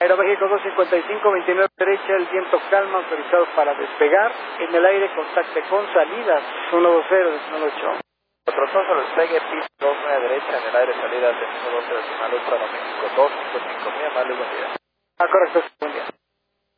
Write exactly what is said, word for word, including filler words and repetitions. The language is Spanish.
Aeroméxico dos cincuenta y cinco, veintinueve derecha, el viento calma, autorizado para despegar. En el aire contacte con salidas uno dos cero, decimal ocho. Otro solo despegue, pista dos nueve derecha, en el aire salidas de uno dos cero, decimal ocho, Aeroméxico dos cincuenta y cinco, muy amable, buen día. Ah, correcto.